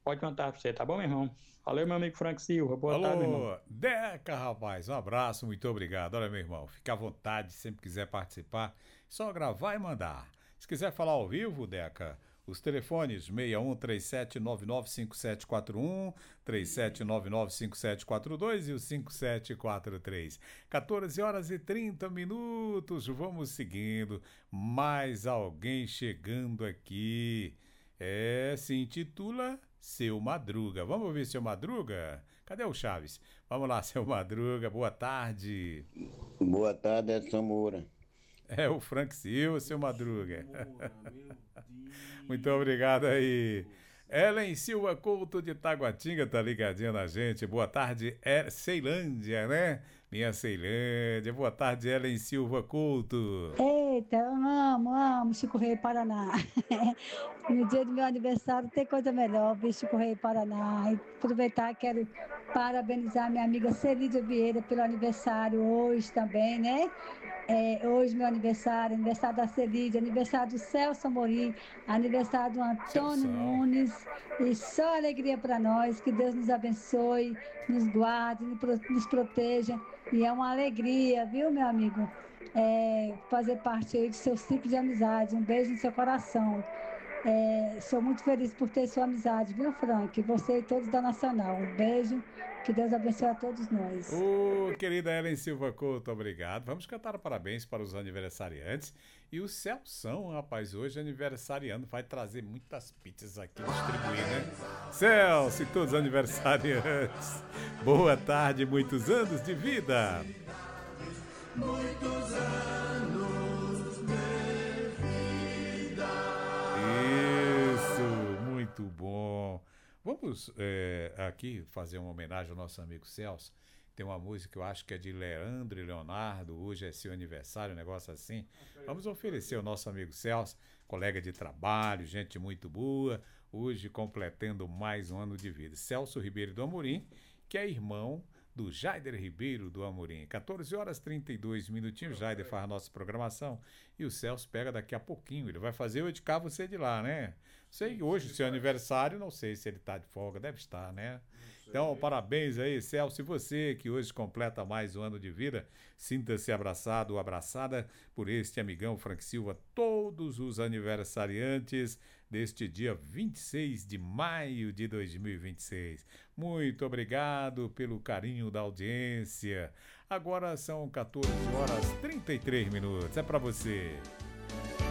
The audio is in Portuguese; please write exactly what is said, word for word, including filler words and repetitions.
Pode contar pra você, tá bom, meu irmão? Valeu, meu amigo Frank Silva. Boa tarde, meu irmão. Alô, Deca, rapaz, um abraço, muito obrigado. Olha, meu irmão, fica à vontade, sempre quiser participar, só gravar e mandar. Se quiser falar ao vivo, Deca, os telefones seis um três sete nove nove cinco sete quatro um, três sete nove nove cinco sete quatro dois e o cinco sete quatro três. quatorze horas e trinta minutos, vamos seguindo. Mais alguém chegando aqui. É, se intitula Seu Madruga. Vamos ouvir Seu Madruga? Cadê o Chaves? Vamos lá, Seu Madruga, boa tarde. Boa tarde, Edson Moura. É o Frank Silva, Seu Madruga. Muito obrigado aí. Ellen Silva Couto de Taguatinga tá ligadinha na gente. Boa tarde, é Ceilândia, né? Minha Ceilândia. Boa tarde, Ellen Silva Couto. Eita, eu amo, amo Chico Rei Paraná. No dia do meu aniversário tem coisa melhor, ver Chico Rei Paraná. E aproveitar, quero parabenizar minha amiga Celídia Vieira pelo aniversário hoje também, né? É, hoje meu aniversário, aniversário da Celídia, aniversário do Celso Amorim, aniversário do Antônio Celção. Nunes. E só alegria para nós, que Deus nos abençoe, nos guarde, nos pro- nos proteja. E é uma alegria, viu, meu amigo? É, fazer parte aí do seu ciclo de amizade. Um beijo no seu coração. É, sou muito feliz por ter sua amizade, viu, Frank? Você e todos da Nacional. Um beijo, que Deus abençoe a todos nós. Ô, querida Ellen Silva Couto, obrigado. Vamos cantar parabéns para os aniversariantes. E o Celção, rapaz, hoje aniversariando, vai trazer muitas pizzas aqui distribuir, né? Celso e todos os aniversariantes. Boa tarde, muitos anos de vida. Muitos anos de vida. Isso, muito bom. Vamos é, aqui fazer uma homenagem ao nosso amigo Celso. Tem uma música que eu acho que é de Leandro e Leonardo. Hoje é seu aniversário, um negócio assim. Vamos oferecer ao nosso amigo Celso, colega de trabalho, gente muito boa. Hoje completando mais um ano de vida. Celso Ribeiro do Amorim, que é irmão do Jaider Ribeiro do Amorim. quatorze horas e trinta e dois minutinhos. Jaider faz a nossa programação e o Celso pega daqui a pouquinho. Ele vai fazer eu de cá, você de lá, né? Sei, hoje, seu aniversário, não sei se ele está de folga, deve estar, né? Então, parabéns aí, Celso. E você que hoje completa mais um ano de vida, sinta-se abraçado ou abraçada por este amigão Frank Silva, todos os aniversariantes deste dia vinte e seis de maio de dois mil e vinte e seis. Muito obrigado pelo carinho da audiência. Agora são quatorze horas e trinta e três minutos. É para você.